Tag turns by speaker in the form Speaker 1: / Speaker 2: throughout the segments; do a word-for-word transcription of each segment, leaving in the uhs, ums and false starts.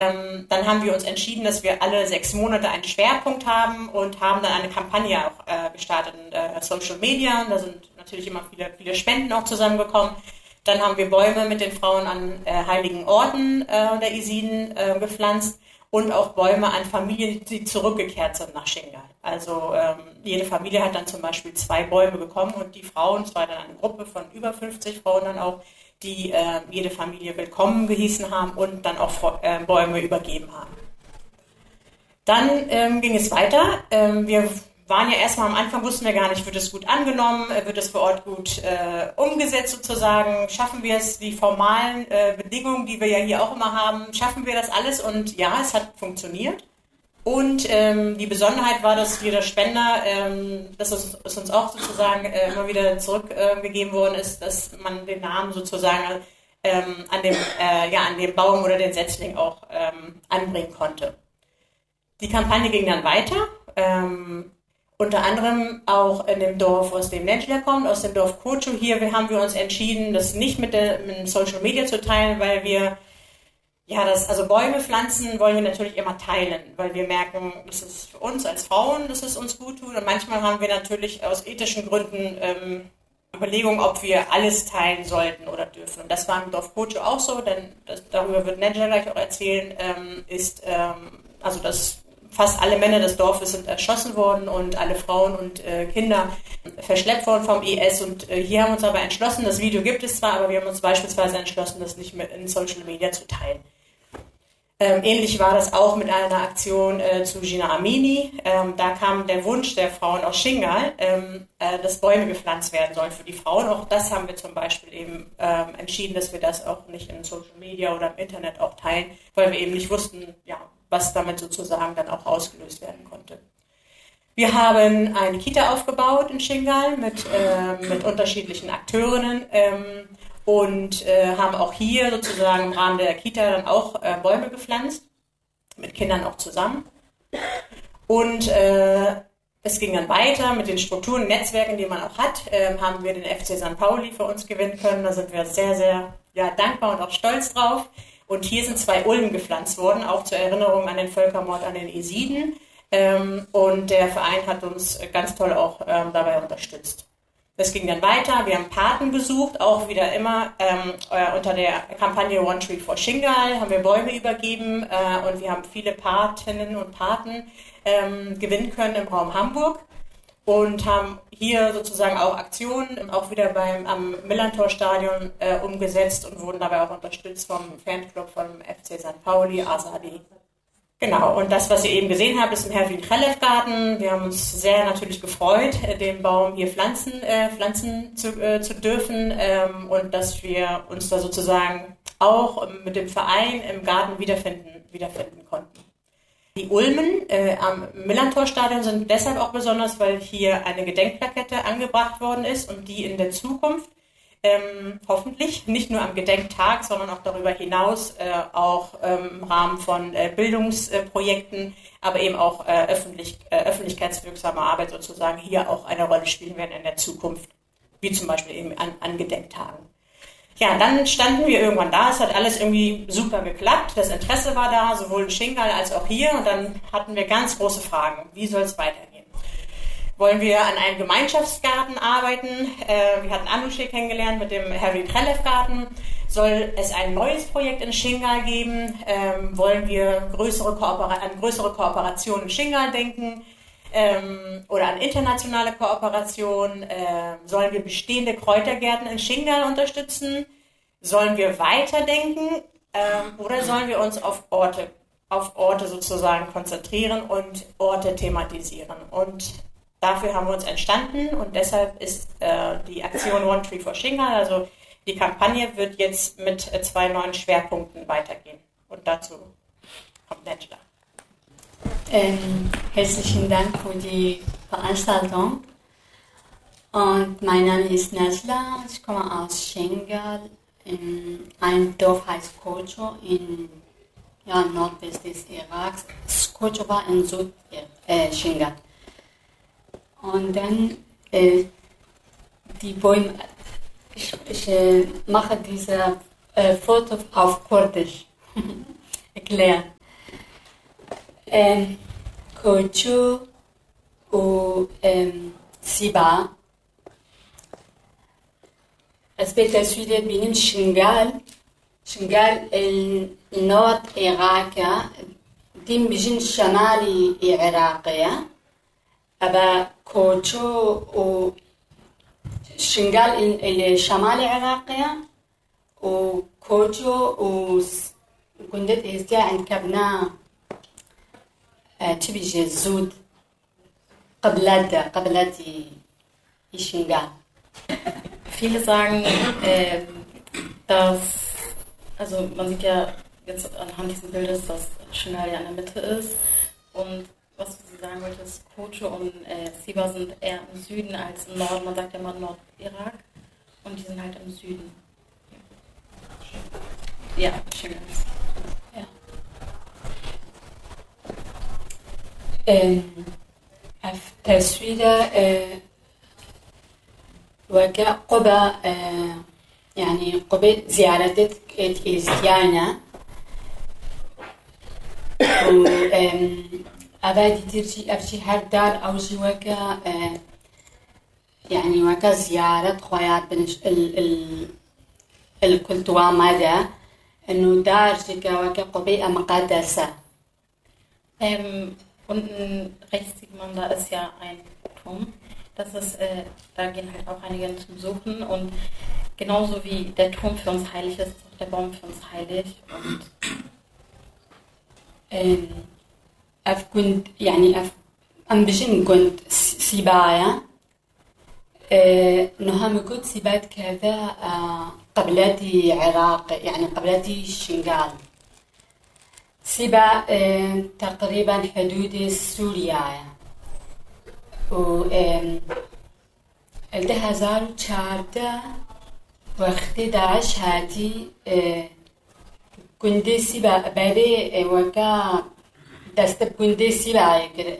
Speaker 1: Ähm, dann haben wir uns entschieden, dass wir alle sechs Monate einen Schwerpunkt haben und haben dann eine Kampagne auch äh, gestartet in äh, Social Media. Und da sind natürlich immer viele, viele Spenden auch zusammengekommen. Dann haben wir Bäume mit den Frauen an äh, heiligen Orten äh, der Isiden äh, gepflanzt und auch Bäume an Familien, die zurückgekehrt sind nach Shingal. Also ähm, jede Familie hat dann zum Beispiel zwei Bäume bekommen und die Frauen, es war dann eine Gruppe von über fünfzig Frauen dann auch, die äh, jede Familie willkommen gehießen haben und dann auch äh, Bäume übergeben haben. Dann ähm, ging es weiter. Ähm, wir waren ja erstmal am Anfang, wussten wir gar nicht, wird es gut angenommen, wird es vor Ort gut äh, umgesetzt sozusagen, schaffen wir es, die formalen äh, Bedingungen, die wir ja hier auch immer haben, schaffen wir das alles? Und ja, es hat funktioniert. Und ähm, die Besonderheit war, dass jeder Spender, ähm, dass es, es uns auch sozusagen äh, immer wieder zurückgegeben äh, worden ist, dass man den Namen sozusagen ähm, an, dem, äh, ja, an dem Baum oder den Setzling auch ähm, anbringen konnte. Die Kampagne ging dann weiter, ähm, unter anderem auch in dem Dorf, aus dem Necla kommt, aus dem Dorf Kocho. Hier haben wir uns entschieden, das nicht mit, der, mit Social Media zu teilen, weil wir Ja, das, also Bäume pflanzen wollen wir natürlich immer teilen, weil wir merken, das ist für uns als Frauen, dass es uns gut tut. Und manchmal haben wir natürlich aus ethischen Gründen ähm, Überlegungen, ob wir alles teilen sollten oder dürfen. Und das war im Dorf Kocho auch so, denn das, darüber wird Nedja gleich auch erzählen, ähm, ist, ähm, also dass fast alle Männer des Dorfes sind erschossen worden und alle Frauen und äh, Kinder verschleppt worden vom I S. Und äh, hier haben wir uns aber entschlossen, das Video gibt es zwar, aber wir haben uns beispielsweise entschlossen, das nicht mehr in Social Media zu teilen. Ähm, ähnlich war das auch mit einer Aktion äh, zu Gina Amini. Ähm, da kam der Wunsch der Frauen aus Shingal, ähm, äh, dass Bäume gepflanzt werden sollen für die Frauen. Auch das haben wir zum Beispiel eben ähm, entschieden, dass wir das auch nicht in Social Media oder im Internet auch teilen, weil wir eben nicht wussten, ja, was damit sozusagen dann auch ausgelöst werden konnte. Wir haben eine Kita aufgebaut in Shingal mit, äh, mit unterschiedlichen Akteurinnen. Ähm, Und äh, haben auch hier sozusagen im Rahmen der Kita dann auch äh, Bäume gepflanzt, mit Kindern auch zusammen. Und äh, es ging dann weiter mit den Strukturen, Netzwerken, die man auch hat, äh, haben wir den F C Sankt Pauli für uns gewinnen können. Da sind wir sehr, sehr ja, dankbar und auch stolz drauf. Und hier sind zwei Ulmen gepflanzt worden, auch zur Erinnerung an den Völkermord an den Isiden. Ähm, und der Verein hat uns ganz toll auch ähm, dabei unterstützt. Das ging dann weiter. Wir haben Paten besucht, auch wieder immer ähm, äh, unter der Kampagne One Tree for Shingal haben wir Bäume übergeben äh, und wir haben viele Patinnen und Paten ähm, gewinnen können im Raum Hamburg und haben hier sozusagen auch Aktionen auch wieder beim am Millantor-Stadion äh, umgesetzt und wurden dabei auch unterstützt vom Fanclub vom F C Sankt Pauli, Azadi. Genau, und das, was ihr eben gesehen habt, ist im Herwin Chalef-Garten. Wir haben uns sehr natürlich gefreut, den Baum hier pflanzen, äh, pflanzen zu, äh, zu dürfen ähm, und dass wir uns da sozusagen auch mit dem Verein im Garten wiederfinden, wiederfinden konnten. Die Ulmen äh, am Millantor-Stadion sind deshalb auch besonders, weil hier eine Gedenkplakette angebracht worden ist und die in der Zukunft Ähm, hoffentlich nicht nur am Gedenktag, sondern auch darüber hinaus äh, auch ähm, im Rahmen von äh, Bildungsprojekten, aber eben auch äh, öffentlich, äh, öffentlichkeitswirksame Arbeit sozusagen hier auch eine Rolle spielen werden in der Zukunft, wie zum Beispiel eben an, an Gedenktagen. Ja, dann standen wir irgendwann da, es hat alles irgendwie super geklappt, das Interesse war da, sowohl in Shingal als auch hier und dann hatten wir ganz große Fragen, wie soll es weitergehen? Wollen wir an einem Gemeinschaftsgarten arbeiten? Äh, wir hatten Anushe kennengelernt mit dem Herwin Chalef-Garten. Soll es ein neues Projekt in Shingal geben? Ähm, wollen wir größere Koopera- an größere Kooperationen in Shingal denken? Ähm, oder an internationale Kooperation? Äh, sollen wir bestehende Kräutergärten in Shingal unterstützen? Sollen wir weiterdenken? Ähm, oder sollen wir uns auf Orte, auf Orte sozusagen konzentrieren und Orte thematisieren? Und dafür haben wir uns entstanden und deshalb ist äh, die Aktion One Tree for Shingal, also die Kampagne wird jetzt mit äh, zwei neuen Schwerpunkten weitergehen. Und dazu kommt Necla.
Speaker 2: Ähm, herzlichen Dank für die Veranstaltung. Und mein Name ist Necla, ich komme aus Shingal, in ein Dorf heißt Kocho in ja, Nordwest des Iraks. Kocho war in Süd äh, Shingal. Und dann äh, die Bäume, ich, ich äh, mache diese äh, Foto auf Kurdisch. Ich كلير كوتشو و سيبا أثبت تسويدة بين شنغال شنغال النورد إيراكا دين بجن شمالي عراقية أبا كوتشو و شنغال الشمالي عراقية وكوتشو و قندت إزديا عند كبنا تبيجي الزود قبلت قبلتي شنغال.
Speaker 3: Viele sagen, äh, dass, also man sieht ja jetzt anhand dieses Bildes, dass Shingal ja in der Mitte ist und was du sagen wolltest, Kocho und äh, Siba sind eher im Süden als im Norden, man sagt ja immer Nordirak und die sind halt im Süden. Ja, Shingal. Ja.
Speaker 2: Ähm, التسويدة وكا قبا يعني قبا زيارتك إزديانا و أبادي ترجي أبشي هر دار أو جي وكا يعني وكا زيارة خويات بنش ال ال الكلتوا ماذا إنه دار جيكا وكا قبا مقدسة.
Speaker 3: Unten rechts sieht man, da ist ja ein Turm. Das ist, äh, da gehen halt auch einige zum Besuchen und genauso wie der Turm für uns heilig ist, ist auch der Baum für uns heilig. Und
Speaker 2: أف كنت يعني أف أم بجن كنت سبايا نهم كنت سبات كذا قبلتي عراق يعني قبلتي شنغال سبا تقريبا حدود سوريا و ده هزار و چارده وقتی داعش هاتی گنده سبا بله وكا دست بگنده سبا يكر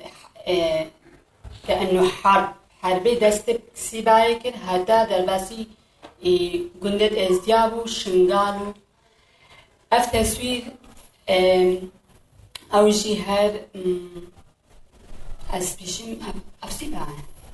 Speaker 2: كأنه حرب حربي دست سبا يكر هاتا درباسي گنده ازديابو شنغالو اف تصوير أو جهار أسبيشم أفسيبا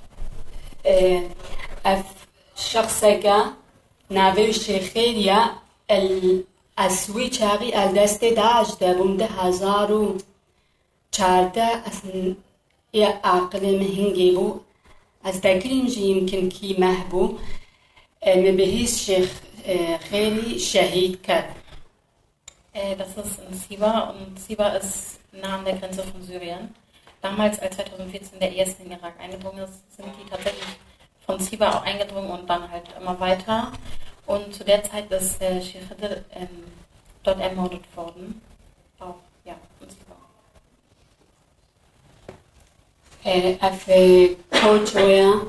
Speaker 2: أف شخصك نابل شيخيريا الأسوي شاقي الدست داعش دابون ده هزارو چارده أسن يا عقل مهنجيبو از دكرين جي يمكن كي مهبو مبهيس شيخ خيري شهيد كر.
Speaker 3: Das ist in Siba und Siba ist nah an der Grenze von Syrien. Damals, als zwanzig vierzehn der I S in den Irak eingedrungen ist, sind die tatsächlich von Siba auch eingedrungen und dann halt immer weiter. Und zu der Zeit ist äh, Sheikh Khidr ähm, dort ermordet worden. Auch, ja, in Siba.
Speaker 2: أف كوتشويا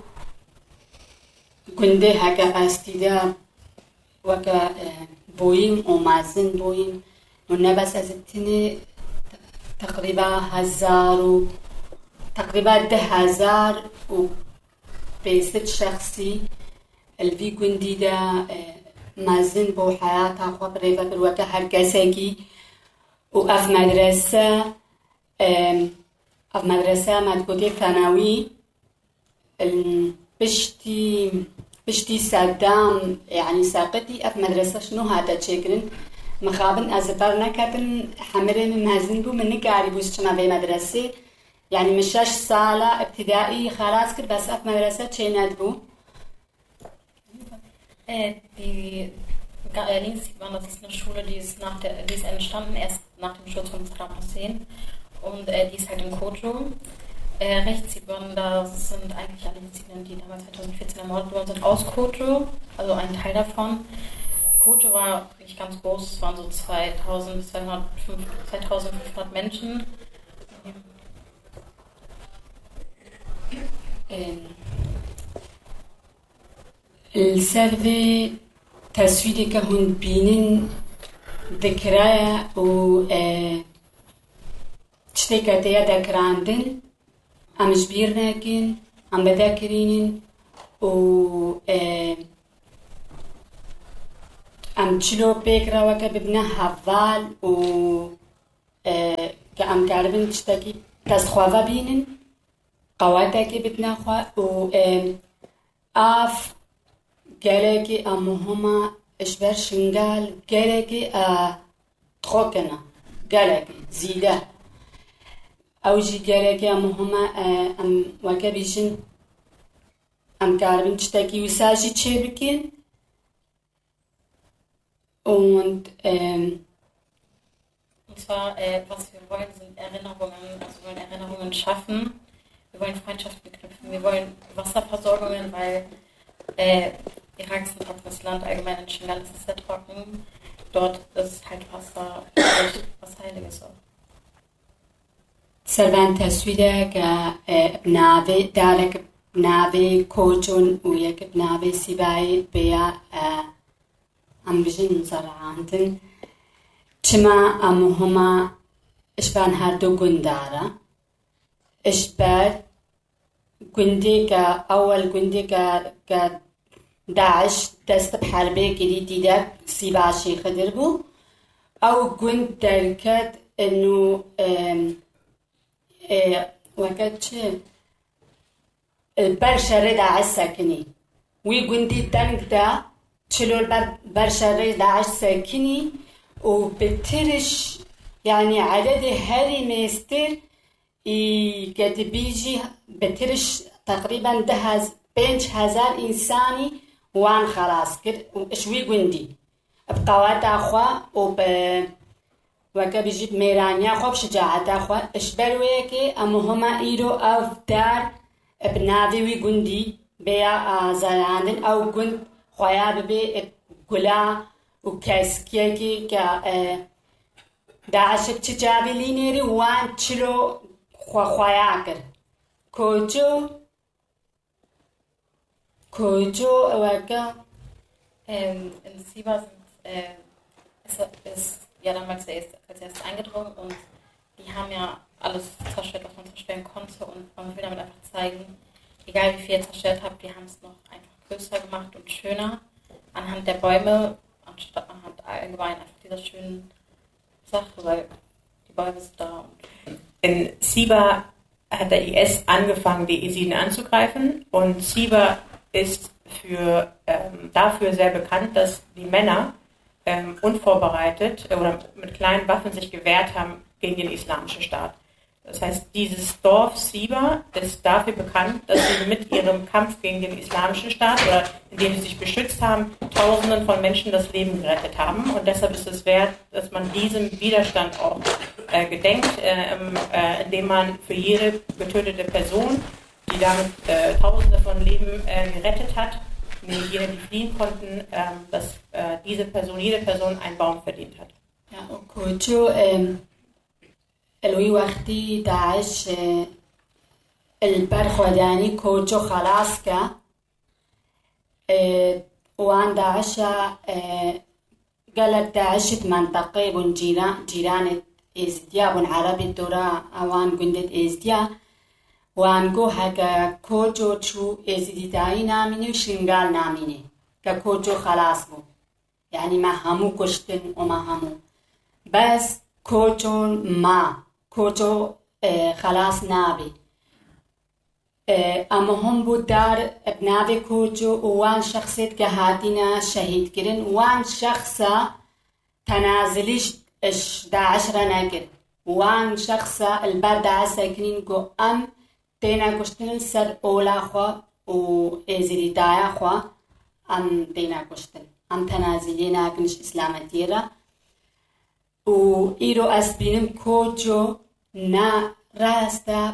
Speaker 2: كنده هكا أستيدا وكا بويم ومازن بويم والنبس أزتني تقريبا هزار و تقريبا ده هزار و بيست شخصي الفي كندي دا مازن بو حياتها خو قريبا بالوكا هركسكي وأف مدرسة أف مدرسة مدكوتي ثانوي بشتي بشتي صدام يعني ساقتي أف مدرسة شنو هذا تشكرن مخابن أزبرنا كابن حمرين مازن بو مني قاري بوش ما بي مدرسة يعني مشاش سالة ابتدائي خلاص كده بس أف مدرسة تشينات بو.
Speaker 3: Die links sieht man, das ist eine Schule, die ist, nach der, die ist entstanden erst nach dem Sturz von Saddam Hussein und äh, die ist halt in Kojo. Äh, rechts sieht man, da sind eigentlich alle Disziplinen, die damals zwanzig vierzehn ermordet worden sind, aus Kojo, also ein Teil davon. Kojo war nicht ganz groß, es waren so zweitausend bis zweitausendfünfhundert Menschen.
Speaker 2: السالفة تصويرك هون بينين ذكرى و تشتكتيا ذكراندن أم جبيرناكن أم بذاكرينين و أم تشلو بيكرا وكا ببنا هفال و کە ئەم کارە بن شتێکی دەستخوازە بینن قەواتێکی بتنەخوا و ئاف گەلێکی ئەموهمە ئشبەر شنگال گەلێکی تخۆکەنە گەلێکی زیدە ئەوژی گەلێکی ئەموهمە ئەم وەکە بیژن ئەم کارە بن شتێکی وساژی چێ بکەن und ähm,
Speaker 3: Und zwar, äh, was wir wollen, sind Erinnerungen, also wir wollen Erinnerungen schaffen, wir wollen Freundschaften knüpfen, wir wollen Wasserversorgungen, weil äh, Irak ist ein trockenes Land, allgemein in Shingal ist es sehr trocken. Dort ist halt Wasser, was Heiliges auch.
Speaker 2: سەروان تەسویرێکە بناوێ دارێک بناوێ کۆچۆن و یەک بناوێ سیبایی بێە ئەم بژین زەرعاندن چما ئەموهمە ئشبان هەردوو گوندارە ئشبەر گوندێکە ئەوەل گوندێکە کە داعش دەستە بحەربێ گیری دیدە سیباشی خدر بوو ئەو گوند دەرکەت ئەنو وەکە چ بەرشەڕێ داعش سەکنی وی گوندی دەنگدا چلۆ بەرشەڕێ داعش سەکنی و بترش يعني عدد هاري ميستر قد بيجي بترش تقريبا دهز بينش هزار إنساني وان خلاص كد شوي قندي بقوات أخوة وب وكا بيجيب ميرانيا خوب شجاعة أخوة إشبرويكي أمهما إيرو أو دار بنافي وي قندي بيا زراندن أو قند خويا ببي قلا وكاسكيكي كا داعشك تجابي لينيري وان تشلو خوا خواياكر كوجو كوجو وكا
Speaker 3: in Siba sind, äh, ist, ist ja damals erst, als erst eingedrungen und die haben ja alles zerstört, was man zerstören konnte und man will damit einfach zeigen, egal wie viel ihr zerstört habt, die haben es noch einfach größer gemacht und schöner anhand der Bäume, anstatt anhand allgemein einfach dieser schönen Sache, weil die Bäume sind da.
Speaker 1: In Siba hat der I S angefangen, die Jesiden anzugreifen und Siba ist für, ähm, dafür sehr bekannt, dass die Männer ähm, unvorbereitet oder mit kleinen Waffen sich gewehrt haben gegen den islamischen Staat. Das heißt, dieses Dorf Siba ist dafür bekannt, dass sie mit ihrem Kampf gegen den islamischen Staat oder indem sie sich beschützt haben, Tausenden von Menschen das Leben gerettet haben. Und deshalb ist es wert, dass man diesem Widerstand auch äh, gedenkt, äh, äh, indem man für jede getötete Person, die damit äh, Tausende von Leben äh, gerettet hat, jene, die fliehen konnten, äh, dass äh, diese Person, jede Person einen Baum verdient hat.
Speaker 2: Ja, okay. الوی وقتی داعش البرخودانی کوچو خلاص که وان داعش قالت داعش منطقه بن جيران جيران ازديا بن عربي دورا وان قندت ازديا وان گو هکا کوچو چو ازدیتایی نامینه و شنگال نامینه که کوچو خلاص بو یعنی ما همو کشتن و ما همو بس کوچو ما کوچو خلاص نابی اما هم بود دار ابنابی کوچو وان شخصیت که هاتینا شهید کرن وان شخصا تنازلیش داعش را نکر وان شخصا البر داعش ساکنین گو ام تینا کشتن سر اولا خوا و ازیدی دایا خوا ام تینا کشتن ام تنازلی ناکنش اسلامتی را و ایرو اسبینم کوچو نا راستا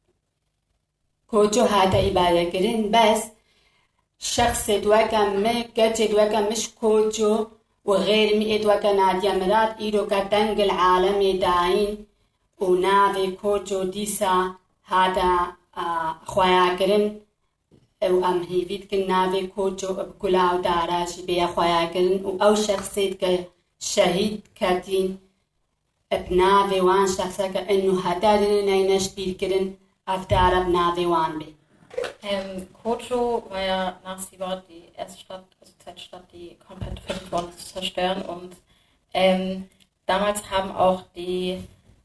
Speaker 2: کوچو هاتا عبادة کرن بس شخص دوكا مي كتش دوكا مش کوچو وغير مي دوكا ناديا مراد ايرو كتنق العالم داين ونافي کوچو ديسا هاتا خوايا کرن او ام هيفيد كن نافي کوچو بكلاو داراشي بيا خوايا کرن او شخصيت كشهيد كاتين ابنافي وان شخصا كأنه هتادن نينش بير كرن أفتار ابنافي وان بي.
Speaker 3: Ähm, Kocho war ja nach Siwa die erste Stadt, also Zeitstadt, die komplett versucht worden ist zu zerstören und ähm, damals haben auch die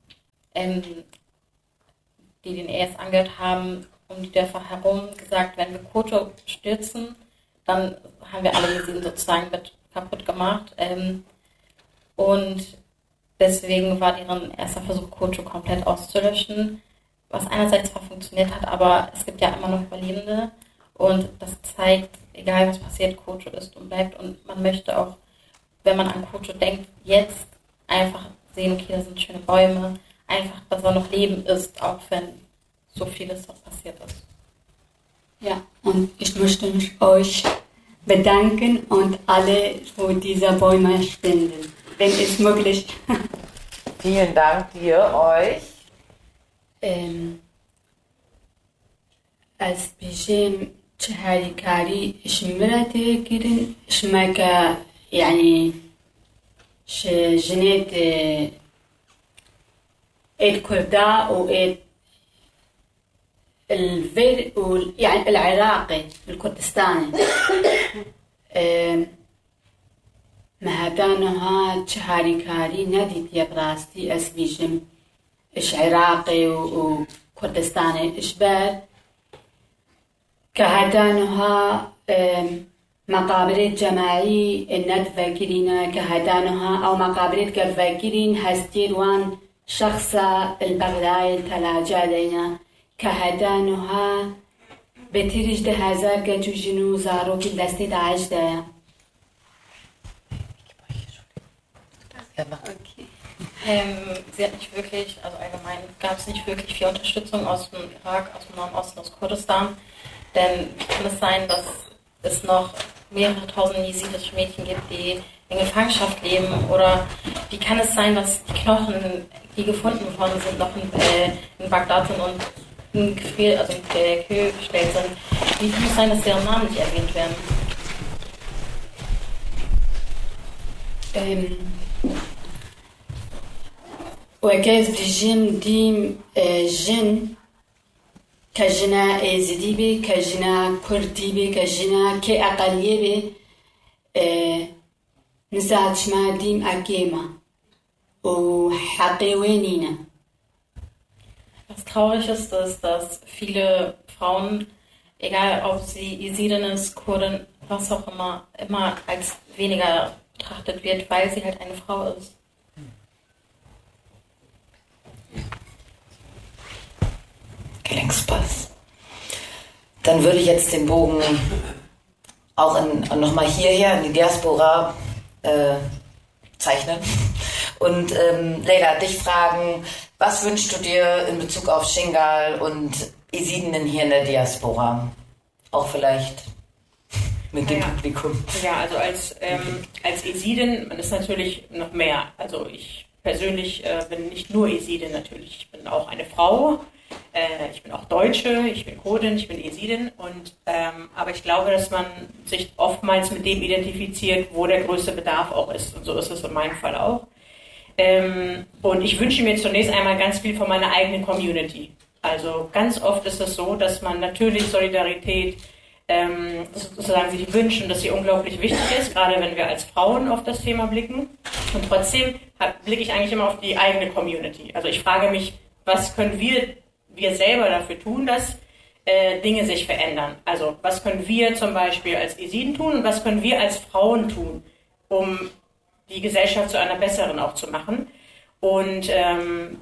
Speaker 3: ähm, die den E S angehört haben, um die Dörfer herum gesagt, wenn wir Koto stürzen, dann haben wir alle Jesiden sozusagen mit kaputt gemacht. Ähm, und deswegen war deren erster Versuch, Koto komplett auszulöschen, was einerseits zwar funktioniert hat, aber es gibt ja immer noch Überlebende und das zeigt, egal was passiert, Koto ist und bleibt und man möchte auch, wenn man an Koto denkt, jetzt einfach sehen, okay, da sind schöne Bäume, einfach, dass da noch Leben ist, auch wenn so vieles was passiert ist.
Speaker 2: Ja, und ich möchte mich euch bedanken und alle für diese Bäume spenden, wenn es möglich ist.
Speaker 4: Vielen Dank dir, euch.
Speaker 2: ام، از بيجين شهادي كاري شمرتي كيرن شمكا يعني ش جنيت الكردا و الفير يعني العراقي الكردستاني مهدانها شهادي كاري نادي يا براستي از بيجين إيش عراقي وكردستاني إشبال كهدانها مقابرات جماعي الند فاكرين كهدانها أو مقابرات كفاكرين هستير وان شخصا البغداي الثلاجة دينا كهدانها بترج ده هزار كجو جنو زارو كي دستي داعش دايا.
Speaker 3: Okay. Ähm, sie hat nicht wirklich, also allgemein gab es nicht wirklich viel Unterstützung aus dem Irak, aus dem Nahen Osten, aus Kurdistan. Denn wie kann es sein, dass es noch mehrere tausend jesidische Mädchen gibt, die in Gefangenschaft leben? Oder wie kann es sein, dass die Knochen, die gefunden worden sind, noch in, äh, in Bagdad sind und in Gefrier, also in der Kühe gestellt sind? Wie kann es sein, dass deren Namen nicht erwähnt werden?
Speaker 2: Ähm. وكاز بجيم ديم جن كجنا زدي بي كجنا كردي بي كجنا كأقلية بي نزاعج ما ديم أكيما وحقيوينينا.
Speaker 3: Was traurig ist, ist, dass viele Frauen, egal ob sie Jesidin ist, Kurdin, was auch immer, immer als weniger betrachtet wird, weil sie halt eine Frau ist.
Speaker 4: Gelenkspass. Dann würde ich jetzt den Bogen auch nochmal hierher in die Diaspora äh, zeichnen und ähm, Leila, dich fragen, was wünschst du dir in Bezug auf Shingal und Jesidinnen hier in der Diaspora? Auch vielleicht mit dem
Speaker 1: ja.
Speaker 4: Publikum.
Speaker 1: Ja, also als, ähm, als Jesidin, man ist natürlich noch mehr. Also ich persönlich äh, bin nicht nur Jesidin natürlich, ich bin auch eine Frau. Ich bin auch Deutsche, ich bin Kurdin, ich bin Jesidin, und, ähm, aber ich glaube, dass man sich oftmals mit dem identifiziert, wo der größte Bedarf auch ist, und so ist es in meinem Fall auch. Ähm, und ich wünsche mir zunächst einmal ganz viel von meiner eigenen Community. Also ganz oft ist es so, dass man natürlich Solidarität ähm, sozusagen sich wünscht und dass sie unglaublich wichtig ist, gerade wenn wir als Frauen auf das Thema blicken. Und trotzdem blicke ich eigentlich immer auf die eigene Community. Also ich frage mich, was können wir wir selber dafür tun, dass äh, Dinge sich verändern. Also was können wir zum Beispiel als Jesiden tun und was können wir als Frauen tun, um die Gesellschaft zu einer besseren auch zu machen. Und ähm,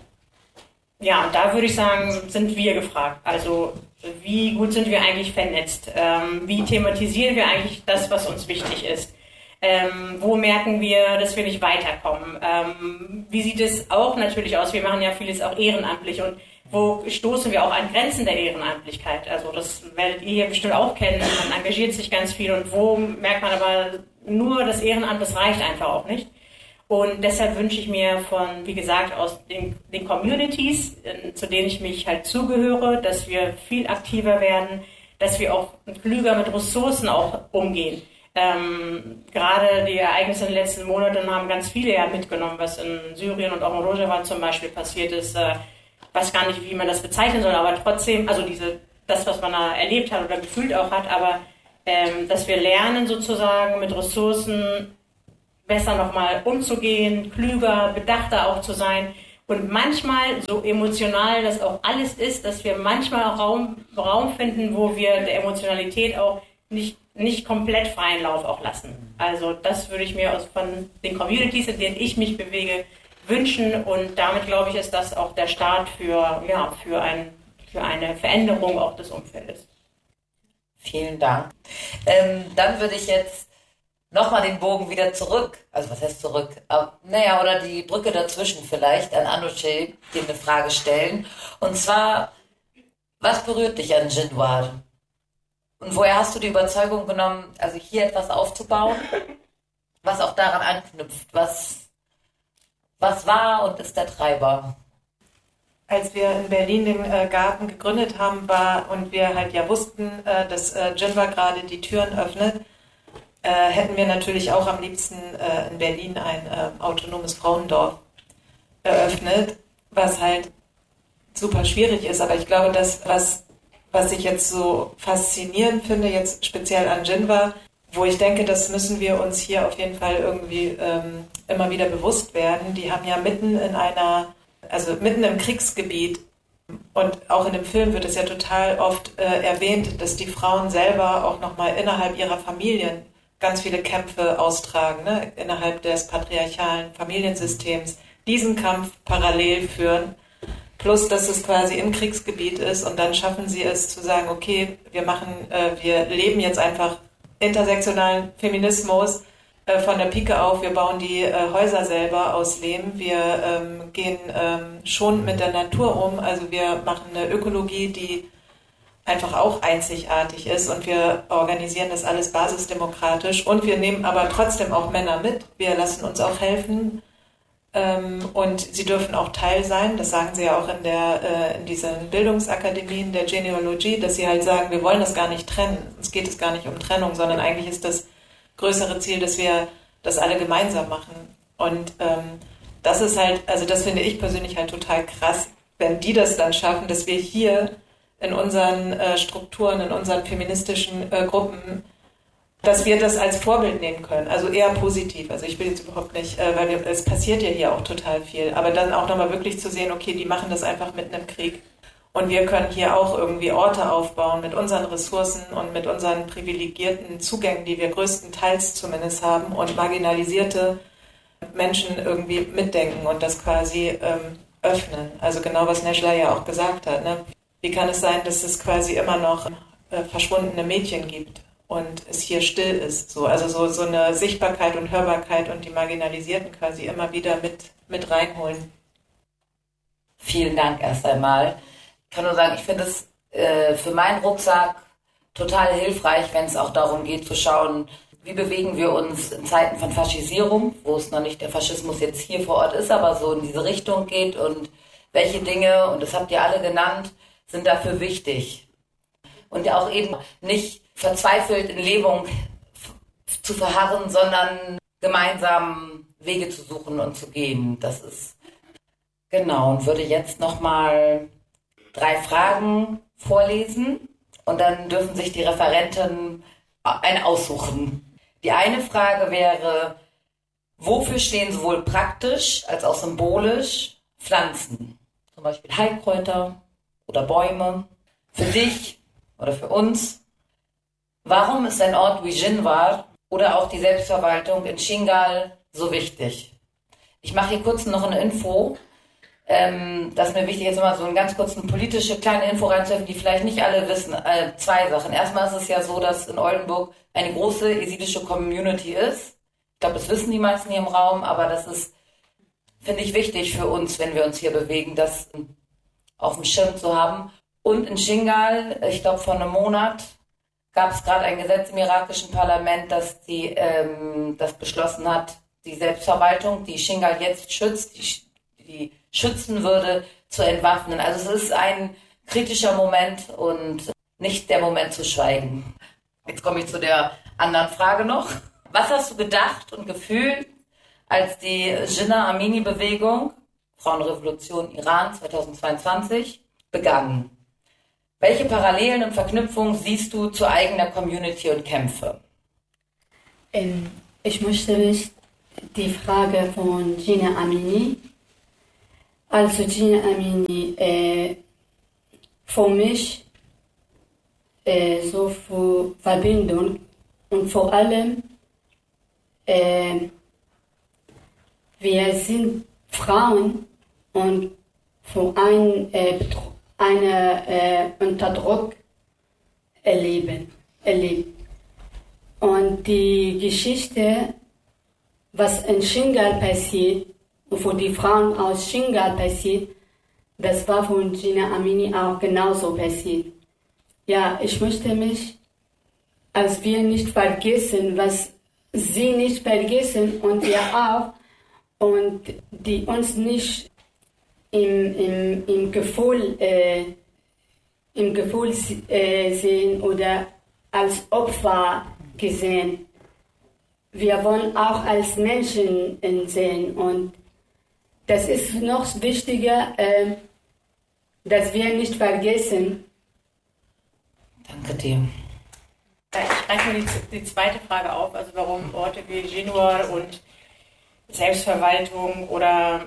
Speaker 1: ja, und da würde ich sagen, sind wir gefragt. Also wie gut sind wir eigentlich vernetzt? Ähm, wie thematisieren wir eigentlich das, was uns wichtig ist? Ähm, wo merken wir, dass wir nicht weiterkommen? Ähm, wie sieht es auch natürlich aus? Wir machen ja vieles auch ehrenamtlich, und wo stoßen wir auch an Grenzen der Ehrenamtlichkeit? Also das werdet ihr hier bestimmt auch kennen. Man engagiert sich ganz viel, und wo merkt man aber, nur das Ehrenamt, das reicht einfach auch nicht. Und deshalb wünsche ich mir von, wie gesagt, aus den, den Communities, zu denen ich mich halt zugehöre, dass wir viel aktiver werden, dass wir auch klüger mit Ressourcen auch umgehen. Ähm, gerade die Ereignisse in den letzten Monaten haben ganz viele ja mitgenommen, was in Syrien und auch in Rojava zum Beispiel passiert ist. Äh, weiß gar nicht, wie man das bezeichnen soll, aber trotzdem, also diese, das, was man da erlebt hat oder gefühlt auch hat, aber ähm, dass wir lernen sozusagen mit Ressourcen besser nochmal umzugehen, klüger, bedachter auch zu sein Und manchmal, so emotional das auch alles ist, dass wir manchmal Raum, Raum finden, wo wir der Emotionalität auch nicht, nicht komplett freien Lauf auch lassen. Also das würde ich mir aus, von den Communities, in denen ich mich bewege, wünschen. Und damit, glaube ich, ist das auch der Start für, ja, für, ein, für eine Veränderung auch des Umfeldes.
Speaker 4: Vielen Dank. Ähm, dann würde ich jetzt nochmal den Bogen wieder zurück, also was heißt zurück? Aber, naja, oder die Brücke dazwischen vielleicht an Anousheh, dir eine Frage stellen. Und zwar, was berührt dich an Jinwar? Und woher hast du die Überzeugung genommen, also hier etwas aufzubauen, was auch daran anknüpft? Was, was war und ist der Treiber?
Speaker 5: Als wir in Berlin den äh, Garten gegründet haben, war und wir halt ja wussten, äh, dass äh, Jinwar gerade die Türen öffnet, äh, hätten wir natürlich auch am liebsten äh, in Berlin ein äh, autonomes Frauendorf eröffnet, was halt super schwierig ist. Aber ich glaube, das, was, was ich jetzt so faszinierend finde, jetzt speziell an Jinwar, wo ich denke, das müssen wir uns hier auf jeden Fall irgendwie ähm, immer wieder bewusst werden. Die haben ja mitten in einer Also mitten im Kriegsgebiet, und auch in dem Film wird es ja total oft äh, erwähnt, dass die Frauen selber auch nochmal innerhalb ihrer Familien ganz viele Kämpfe austragen, ne? Innerhalb des patriarchalen Familiensystems, diesen Kampf parallel führen, plus dass es quasi im Kriegsgebiet ist, und dann schaffen sie es zu sagen, okay, wir machen, äh, wir leben jetzt einfach intersektionalen Feminismus, von der Pike auf, wir bauen die äh, Häuser selber aus Lehm, wir ähm, gehen ähm, schon mit der Natur um, also wir machen eine Ökologie, die einfach auch einzigartig ist, und wir organisieren das alles basisdemokratisch, und wir nehmen aber trotzdem auch Männer mit, wir lassen uns auch helfen, ähm, und sie dürfen auch Teil sein, das sagen sie ja auch in, der, äh, in diesen Bildungsakademien der Genealogie, dass sie halt sagen, wir wollen das gar nicht trennen, uns geht es gar nicht um Trennung, sondern eigentlich ist das größere Ziel, dass wir das alle gemeinsam machen. Und ähm, das ist halt, also das finde ich persönlich halt total krass, wenn die das dann schaffen, dass wir hier in unseren äh, Strukturen, in unseren feministischen äh, Gruppen, dass wir das als Vorbild nehmen können. Also eher positiv. Also ich will jetzt überhaupt nicht, äh, weil wir, es passiert ja hier auch total viel. Aber dann auch nochmal wirklich zu sehen, okay, die machen das einfach mitten im Krieg. Und wir können hier auch irgendwie Orte aufbauen mit unseren Ressourcen und mit unseren privilegierten Zugängen, die wir größtenteils zumindest haben, und marginalisierte Menschen irgendwie mitdenken und das quasi ähm, öffnen. Also genau, was Nejla ja auch gesagt hat. Ne? Wie kann es sein, dass es quasi immer noch äh, verschwundene Mädchen gibt und es hier still ist? So, also so, so eine Sichtbarkeit und Hörbarkeit und die Marginalisierten quasi immer wieder mit, mit reinholen.
Speaker 4: Vielen Dank erst einmal. Ich kann nur sagen, ich finde es äh, für meinen Rucksack total hilfreich, wenn es auch darum geht zu schauen, wie bewegen wir uns in Zeiten von Faschisierung, wo es noch nicht der Faschismus jetzt hier vor Ort ist, aber so in diese Richtung geht, und welche Dinge, und das habt ihr alle genannt, sind dafür wichtig. Und auch eben nicht verzweifelt in Lähmung f- zu verharren, sondern gemeinsam Wege zu suchen und zu gehen. Das ist genau, und würde jetzt nochmal drei Fragen vorlesen, und dann dürfen sich die Referenten ein aussuchen. Die eine Frage wäre, wofür stehen sowohl praktisch als auch symbolisch Pflanzen? Zum Beispiel Heilkräuter oder Bäume. Für dich oder für uns, warum ist ein Ort wie Jinwar oder auch die Selbstverwaltung in Shingal so wichtig? Ich mache hier kurz noch eine Info. Ähm, das ist mir wichtig, jetzt mal so eine ganz kurze politische kleine Info reinzuwerfen, die vielleicht nicht alle wissen. Äh, zwei Sachen. Erstmal ist es ja so, dass in Oldenburg eine große jesidische Community ist. Ich glaube, das wissen die meisten hier im Raum, aber das ist, finde ich, wichtig für uns, wenn wir uns hier bewegen, das auf dem Schirm zu haben. Und in Shingal, ich glaube vor einem Monat, gab es gerade ein Gesetz im irakischen Parlament, das, die, ähm, das beschlossen hat, die Selbstverwaltung, die Shingal jetzt schützt, die, die schützen würde, zu entwaffnen. Also es ist ein kritischer Moment und nicht der Moment zu schweigen. Jetzt komme ich zu der anderen Frage noch. Was hast du gedacht und gefühlt, als die Jinnah Amini-Bewegung, Frauenrevolution Iran zweitausendzweiundzwanzig, begann? Welche Parallelen und Verknüpfungen siehst du zu eigener Community und Kämpfe?
Speaker 2: Ähm, ich möchte mich die Frage von Jinnah Amini Also Gina Amini, äh, für mich äh, so für Verbindung und vor allem äh, wir sind Frauen und von ein, äh, eine äh, Unterdruck erleben, erlebt. Und die Geschichte, was in Shingal passiert, und für die Frauen aus Shingal passiert, das war von Gina Amini auch genauso passiert. Ja, ich möchte mich, als wir nicht vergessen, was sie nicht vergessen und wir auch, und die uns nicht im, im, im Gefühl, äh, im Gefühl äh, sehen oder als Opfer gesehen. Wir wollen auch als Menschen sehen und das ist noch wichtiger, äh, dass wir nicht vergessen.
Speaker 4: Danke dir.
Speaker 1: Ich greife mir die, die zweite Frage auf, also warum Orte wie Genua und Selbstverwaltung oder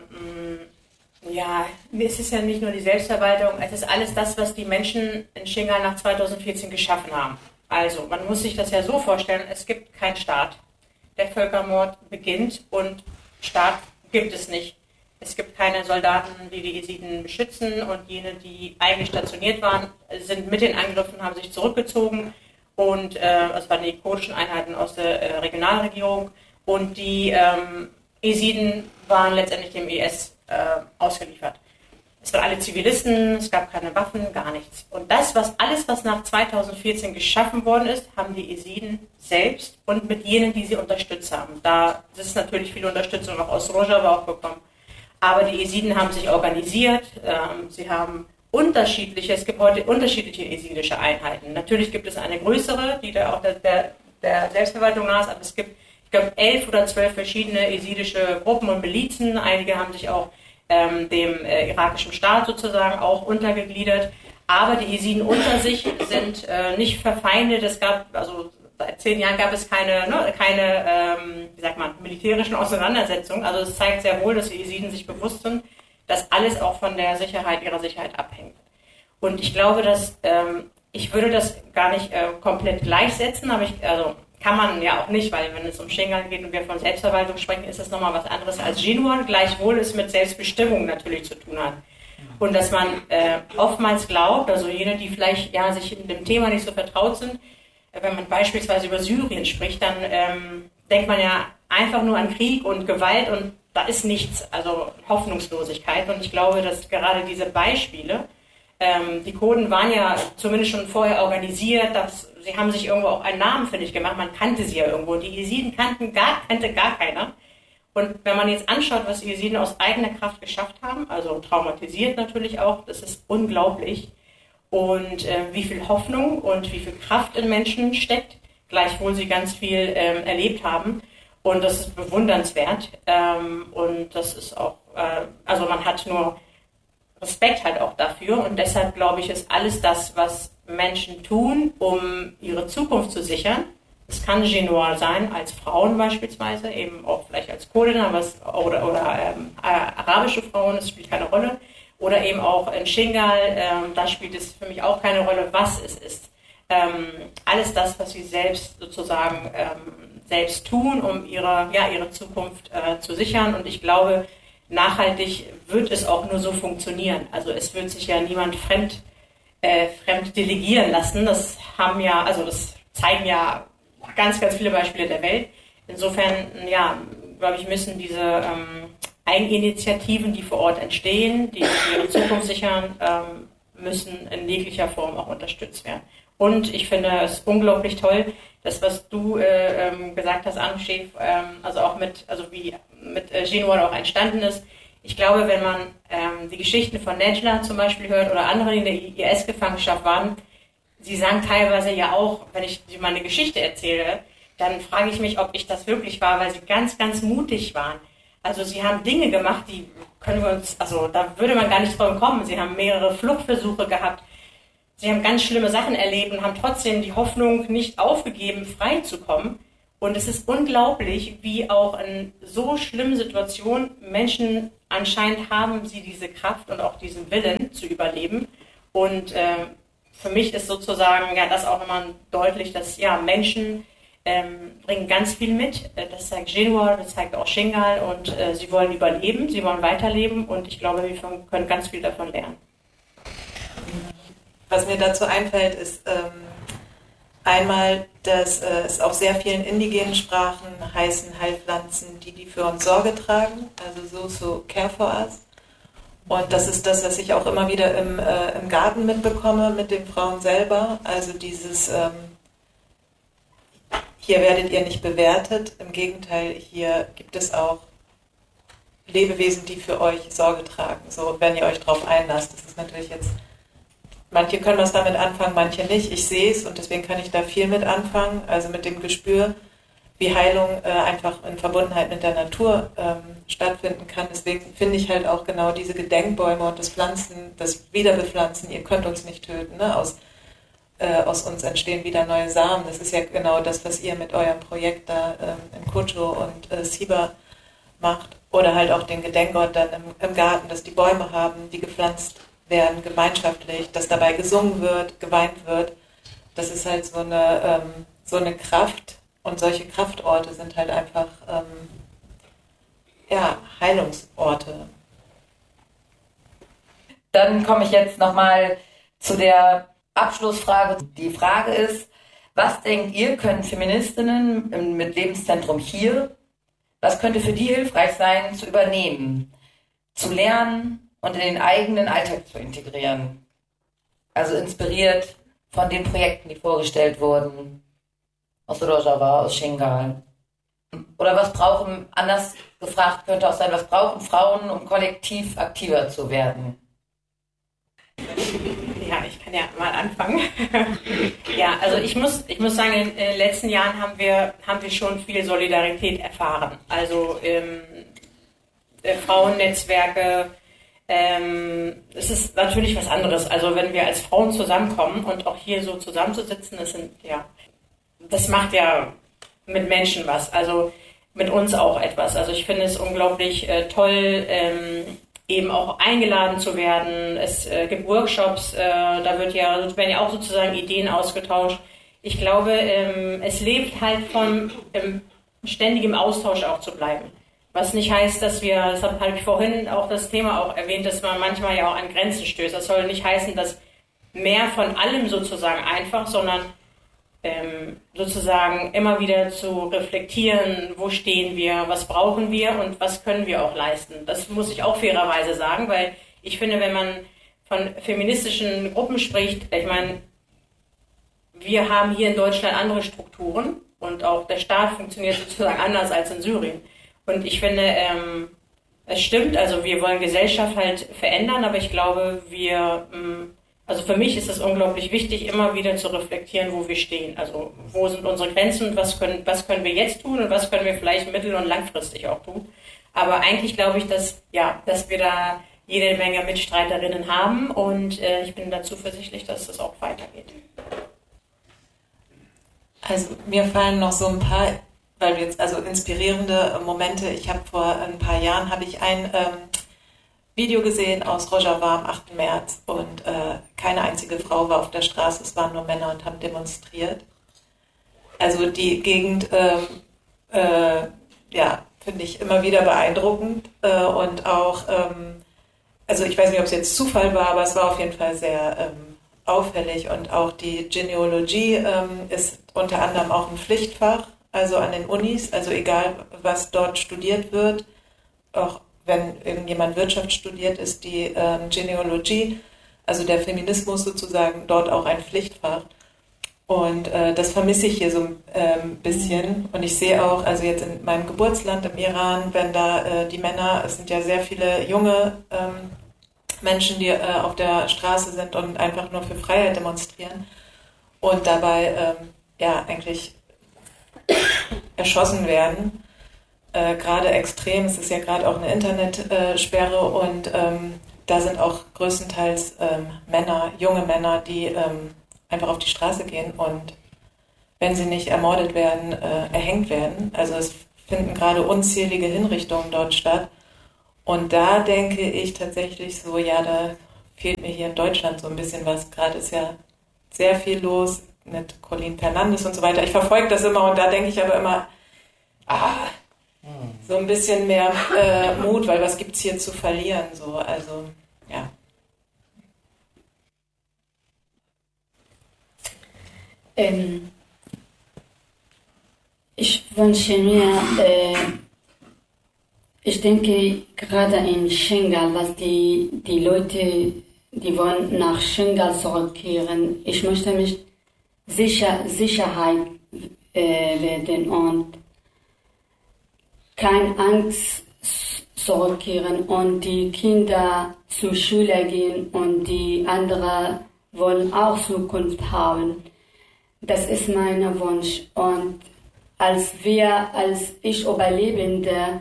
Speaker 1: mh, ja, es ist ja nicht nur die Selbstverwaltung, es ist alles das, was die Menschen in Shingal nach zweitausendvierzehn geschaffen haben. Also, man muss sich das ja so vorstellen, es gibt keinen Staat. Der Völkermord beginnt und Staat gibt es nicht. Es gibt keine Soldaten, die die Jesiden beschützen und jene, die eigentlich stationiert waren, sind mit den Angriffen, haben sich zurückgezogen und äh, es waren die kurdischen Einheiten aus der äh, Regionalregierung und die ähm, Jesiden waren letztendlich dem I S äh, ausgeliefert. Es waren alle Zivilisten, es gab keine Waffen, gar nichts. Und das, was alles, was nach zweitausendvierzehn geschaffen worden ist, haben die Jesiden selbst und mit jenen, die sie unterstützt haben. Da ist natürlich viel Unterstützung auch aus Rojava auch bekommen. Aber die Jesiden haben sich organisiert, ähm, sie haben unterschiedliche, es gibt heute unterschiedliche jesidische Einheiten. Natürlich gibt es eine größere, die da auch der, der, der Selbstverwaltung nah ist, aber es gibt, ich glaube, elf oder zwölf verschiedene jesidische Gruppen und Milizen. Einige haben sich auch ähm, dem äh, irakischen Staat sozusagen auch untergegliedert. Aber die Jesiden unter sich sind äh, nicht verfeindet. Es gab, also seit zehn Jahren gab es keine, ne, keine ähm, wie sagt man, militärischen Auseinandersetzungen. Also es zeigt sehr wohl, dass die Jesiden sich bewusst sind, dass alles auch von der Sicherheit, ihrer Sicherheit abhängt. Und ich glaube, dass, ähm, ich würde das gar nicht äh, komplett gleichsetzen, aber ich, also kann man ja auch nicht, weil wenn es um Shingal geht und wir von Selbstverwaltung sprechen, ist das nochmal was anderes als Genua, gleichwohl es mit Selbstbestimmung natürlich zu tun hat. Und dass man äh, oftmals glaubt, also jene, die vielleicht ja sich mit dem Thema nicht so vertraut sind, wenn man beispielsweise über Syrien spricht, dann ähm, denkt man ja einfach nur an Krieg und Gewalt und da ist nichts, also Hoffnungslosigkeit. Und ich glaube, dass gerade diese Beispiele, ähm, die Kurden waren ja zumindest schon vorher organisiert, dass, sie haben sich irgendwo auch einen Namen, finde ich, gemacht, man kannte sie ja irgendwo. Die Jesiden kannten gar, kannte gar keiner. Und wenn man jetzt anschaut, was die Jesiden aus eigener Kraft geschafft haben, also traumatisiert natürlich auch, das ist unglaublich. Und äh, wie viel Hoffnung und wie viel Kraft in Menschen steckt, gleichwohl sie ganz viel ähm, erlebt haben. Und das ist bewundernswert. Ähm, und das ist auch, äh, also man hat nur Respekt halt auch dafür. Und deshalb glaube ich, ist alles das, was Menschen tun, um ihre Zukunft zu sichern. Es kann Genua sein, als Frauen beispielsweise, eben auch vielleicht als Kurdin, aber es, oder, oder ähm, arabische Frauen, das spielt keine Rolle. Oder eben auch in Shingal, ähm, da spielt es für mich auch keine Rolle, was es ist. Ähm, alles das, was sie selbst sozusagen ähm, selbst tun, um ihre, ja, ihre Zukunft äh, zu sichern. Und ich glaube, nachhaltig wird es auch nur so funktionieren. Also es wird sich ja niemand fremd, äh, fremd delegieren lassen. Das haben ja, also das zeigen ja ganz, ganz viele Beispiele der Welt. Insofern, ja, glaube ich, müssen diese ähm, Eigeninitiativen, die vor Ort entstehen, die ihre Zukunft sichern, ähm, müssen in jeglicher Form auch unterstützt werden. Und ich finde es unglaublich toll, das, was du äh, ähm, gesagt hast, Anne-Chef, ähm, also auch mit, also wie mit äh, Genua auch entstanden ist. Ich glaube, wenn man ähm, die Geschichten von Nejla zum Beispiel hört oder andere, die in der I S-Gefangenschaft waren, sie sagen teilweise ja auch, wenn ich meine Geschichte erzähle, dann frage ich mich, ob ich das wirklich war, weil sie ganz, ganz mutig waren. Also sie haben Dinge gemacht, die können wir uns, also da würde man gar nicht drauf kommen. Sie haben mehrere Fluchtversuche gehabt. Sie haben ganz schlimme Sachen erlebt und haben trotzdem die Hoffnung nicht aufgegeben, frei zu kommen. Und es ist unglaublich, wie auch in so schlimmen Situationen Menschen anscheinend haben sie diese Kraft und auch diesen Willen zu überleben. Und äh, für mich ist sozusagen ja das auch immer deutlich, dass ja Menschen ähm, bringen ganz viel mit. Das zeigt Genua, das zeigt auch Shingal und äh, sie wollen überleben, sie wollen weiterleben und ich glaube, wir können ganz viel davon lernen.
Speaker 5: Was mir dazu einfällt, ist ähm, einmal, dass äh, es auf sehr vielen indigenen Sprachen heißen Heilpflanzen, die die für uns Sorge tragen, also so, so care for us. Und das ist das, was ich auch immer wieder im, äh, im Garten mitbekomme mit den Frauen selber. Also dieses, ähm, hier werdet ihr nicht bewertet, im Gegenteil, hier gibt es auch Lebewesen, die für euch Sorge tragen, so wenn ihr euch darauf einlasst. Das ist natürlich jetzt, manche können was damit anfangen, manche nicht. Ich sehe es und deswegen kann ich da viel mit anfangen, also mit dem Gespür, wie Heilung äh, einfach in Verbundenheit mit der Natur ähm, stattfinden kann. Deswegen finde ich halt auch genau diese Gedenkbäume und das Pflanzen, das Wiederbepflanzen, ihr könnt uns nicht töten, ne? Aus, äh, aus uns entstehen wieder neue Samen. Das ist ja genau das, was ihr mit eurem Projekt da ähm, in Kocho und äh, Siba macht. Oder halt auch den Gedenkort dann im, im Garten, dass die Bäume haben, die gepflanzt werden, gemeinschaftlich, dass dabei gesungen wird, geweint wird. Das ist halt so eine, ähm, so eine Kraft. Und solche Kraftorte sind halt einfach ähm, ja, Heilungsorte.
Speaker 4: Dann komme ich jetzt nochmal zu der Abschlussfrage. Die Frage ist, was denkt ihr, können Feministinnen mit Lebenszentrum hier, was könnte für die hilfreich sein, zu übernehmen, zu lernen und in den eigenen Alltag zu integrieren? Also inspiriert von den Projekten, die vorgestellt wurden. Aus Rojava, aus Shingal. Oder was brauchen, anders gefragt könnte auch sein, was brauchen Frauen, um kollektiv aktiver zu werden?
Speaker 1: Ja, ich kann ja mal anfangen. Ja, also ich muss, ich muss sagen, in den letzten Jahren haben wir, haben wir schon viel Solidarität erfahren. Also ähm, äh, Frauennetzwerke, ähm, es ist natürlich was anderes. Also wenn wir als Frauen zusammenkommen und auch hier so zusammenzusitzen, das sind ja das macht ja mit Menschen was, also mit uns auch etwas. Also ich finde es unglaublich äh, toll, ähm, eben auch eingeladen zu werden. Es äh, gibt Workshops, äh, da wird ja, werden ja auch sozusagen Ideen ausgetauscht. Ich glaube, ähm, es lebt halt von ähm, ständigem Austausch auch zu bleiben. Was nicht heißt, dass wir, das habe ich vorhin auch das Thema auch erwähnt, dass man manchmal ja auch an Grenzen stößt. Das soll nicht heißen, dass mehr von allem sozusagen einfach, sondern Ähm, sozusagen immer wieder zu reflektieren, wo stehen wir, was brauchen wir und was können wir auch leisten. Das muss ich auch fairerweise sagen, weil ich finde, wenn man von feministischen Gruppen spricht, ich meine, wir haben hier in Deutschland andere Strukturen und auch der Staat funktioniert sozusagen anders als in Syrien. Und ich finde, ähm, es stimmt, also wir wollen Gesellschaft halt verändern, aber ich glaube, wir... Ähm, Also für mich ist es unglaublich wichtig, immer wieder zu reflektieren, wo wir stehen. Also wo sind unsere Grenzen und was können, was können wir jetzt tun und was können wir vielleicht mittel- und langfristig auch tun. Aber eigentlich glaube ich, dass, ja, dass wir da jede Menge Mitstreiterinnen haben und äh, ich bin da zuversichtlich, dass es auch weitergeht.
Speaker 5: Also mir fallen noch so ein paar, weil du jetzt, also inspirierende Momente, ich habe vor ein paar Jahren, habe ich ein... Ähm, Video gesehen aus Rojava am achten März und äh, keine einzige Frau war auf der Straße, es waren nur Männer und haben demonstriert. Also die Gegend, ähm, äh, ja, finde ich immer wieder beeindruckend äh, und auch, ähm, also ich weiß nicht, ob es jetzt Zufall war, aber es war auf jeden Fall sehr ähm, auffällig und auch die Genealogie ähm, ist unter anderem auch ein Pflichtfach, also an den Unis, also egal was dort studiert wird, auch wenn irgendjemand Wirtschaft studiert, ist die ähm, Genealogie, also der Feminismus sozusagen, dort auch ein Pflichtfach. Und äh, das vermisse ich hier so ein ähm, bisschen. Und ich sehe auch, also jetzt in meinem Geburtsland im Iran, wenn da äh, die Männer, es sind ja sehr viele junge ähm, Menschen, die äh, auf der Straße sind und einfach nur für Freiheit demonstrieren und dabei ähm, ja eigentlich erschossen werden. Äh, gerade extrem, es ist ja gerade auch eine Internetsperre äh, und ähm, da sind auch größtenteils ähm, Männer, junge Männer, die ähm, einfach auf die Straße gehen und wenn sie nicht ermordet werden, äh, erhängt werden. Also es finden gerade unzählige Hinrichtungen dort statt. Und da denke ich tatsächlich so, ja, da fehlt mir hier in Deutschland so ein bisschen was. Gerade ist ja sehr viel los mit Colleen Fernandes und so weiter. Ich verfolge das immer und da denke ich aber immer, ah, so ein bisschen mehr äh, Mut, weil was gibt's hier zu verlieren? So, also, ja.
Speaker 2: Ähm, ich wünsche mir, äh, ich denke gerade in Schengal, was die, die Leute, die wollen nach Schengal zurückkehren. Ich möchte mich sicher, Sicherheit äh, werden und keine Angst zurückkehren und die Kinder zur Schule gehen und die anderen wollen auch Zukunft haben. Das ist mein Wunsch. Und als wir, als ich Überlebende,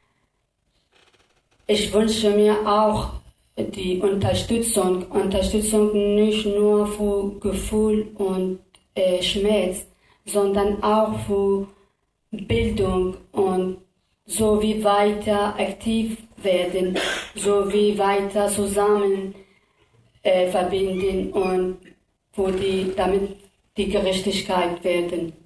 Speaker 2: ich wünsche mir auch die Unterstützung, Unterstützung nicht nur für Gefühl und äh, Schmerz, sondern auch für Bildung und so wie weiter aktiv werden, so wie weiter zusammen äh, verbinden und wo die, damit die Gerechtigkeit werden.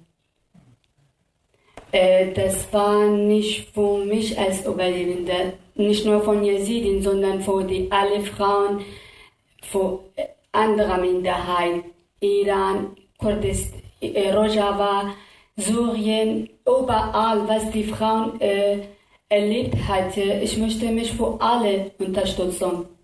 Speaker 2: Äh, das war nicht für mich als Überlebende, nicht nur von Jesiden, sondern für die alle Frauen, für andere Minderheiten, Iran, Kurdistan, äh, Rojava, Syrien, überall, was die Frauen äh, erlebt hatte. Ich möchte mich für alle unterstützen.